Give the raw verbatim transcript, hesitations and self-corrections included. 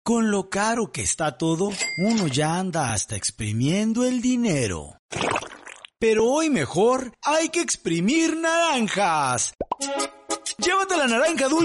Con lo caro que está todo, uno ya anda hasta exprimiendo el dinero. Pero hoy mejor hay que exprimir naranjas. Llévate la naranja dulce